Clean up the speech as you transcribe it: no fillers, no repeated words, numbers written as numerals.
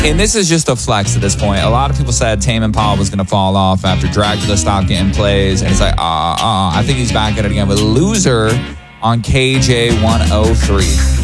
And this is just a flex at this point. A lot of people said Tame Impala was going to fall off after Dracula stopped getting plays. And it's like, I think he's back at it again with Loser on KJ103.